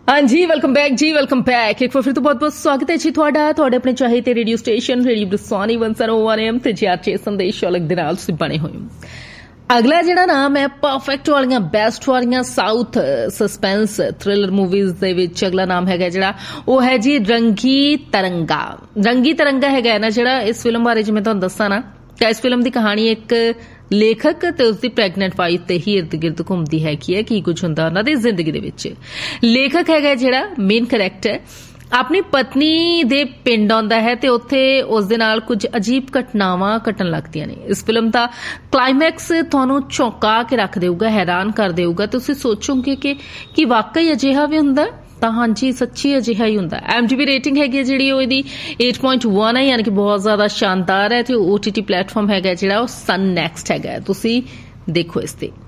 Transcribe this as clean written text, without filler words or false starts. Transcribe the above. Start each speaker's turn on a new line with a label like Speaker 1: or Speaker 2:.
Speaker 1: हाँ जी, welcome back जी, welcome back. एक बार फिर तो बहुत बहुत स्वागत है जी ਤੁਹਾਡਾ ਆਪਣੇ ਚਾਹੇ ਤੇ ਰੇਡੀਓ ਸਟੇਸ਼ਨ ਰੇਡੀਓ ਬਰਸਾਨੀ 101 AM ਤੇ ਜੀ ਸੰਦੇਸ਼ ਅਲੱਗ ਦੇ ਨਾਲ ਤੁਸੀਂ ਬਣੇ ਹੋਏ ਹੋ। ਅਗਲਾ ਜਿਹੜਾ ਨਾਮ ਹੈ ਪਰਫੈਕਟ ਵਾਲੀਆਂ ਬੈਸਟ ਵਾਲੀਆਂ ਸਾਊਥ ਸਸਪੈਂਸ ਥ੍ਰਿਲਰ ਮੂਵੀਜ਼ ਦੇ ਵਿੱਚ ਅਗਲਾ ਨਾਮ ਹੈਗਾ ਜਿਹੜਾ ਉਹ ਹੈ ਜੀ ਰੰਗੀ ਤਿਰੰਗਾ। ਰੰਗੀ ਤਿਰੰਗਾ ਹੈਗਾ ਨਾ ਜਿਹੜਾ ਇਸ ਫਿਲਮ ਬਾਰੇ ਜਿਵੇਂ ਤੁਹਾਨੂੰ ਦੱਸਾਂ ਨਾ ਕਿ ਇਸ ਫਿਲਮ ਦੀ ਕਹਾਣੀ ਇੱਕ ਲੇਖਕ ਤੇ ਉਸਦੀ ਪ੍ਰੈਗਨੈਂਟ ਵਾਈਫ ਤੇ ਹੀ ਇਰਦ ਗਿਰਦ ਘੁੰਮਦੀ ਹੈਗੀ ਹੈ ਕੀ ਕੁਝ ਹੁੰਦਾ ਉਹਨਾਂ ਦੀ ਜ਼ਿੰਦਗੀ ਦੇ ਵਿੱਚ। ਲੇਖਕ ਹੈਗਾ ਜਿਹੜਾ ਮੇਨ ਕਰੈਕਟਰ ਆਪਣੀ ਪਤਨੀ ਦੇ ਪਿੰਡ ਆਉਂਦਾ ਹੈ ਤੇ ਉੱਥੇ ਉਸ ਦੇ ਨਾਲ ਕੁਝ ਅਜੀਬ ਘਟਨਾਵਾਂ ਘਟਣ ਲੱਗਦੀਆਂ ਨੇ। ਇਸ ਫਿਲਮ ਦਾ ਕਲਾਈਮੈਕਸ ਤੁਹਾਨੂੰ ਚੌਂਕਾ ਕੇ ਰੱਖ ਦੇਊਗਾ, ਹੈਰਾਨ ਕਰ ਦੇਊਗਾ। ਤੁਸੀਂ ਸੋਚੋਗੇ ਕਿ ਵਾਕਈ ਅਜਿਹਾ ਵੀ ਹੁੰਦਾ ਤਾਂ ਹਾਂਜੀ ਸੱਚੀ ਅਜਿਹਾ ਹੀ ਹੁੰਦਾ। IMDb ਰੇਟਿੰਗ ਹੈਗੀ ਜਿਹੜੀ ਉਹ ਇਹਦੀ 8.1 ਹੈ, ਯਾਨੀ ਕਿ ਬਹੁਤ ਜ਼ਿਆਦਾ ਸ਼ਾਨਦਾਰ ਹੈ ਤੇ OTT ਪਲੇਟਫਾਰਮ ਹੈਗਾ ਜਿਹੜਾ ਉਹ ਸਨ ਨੈਕਸਟ ਹੈਗਾ। ਤੁਸੀਂ ਦੇਖੋ ਇਸ ਤੇ।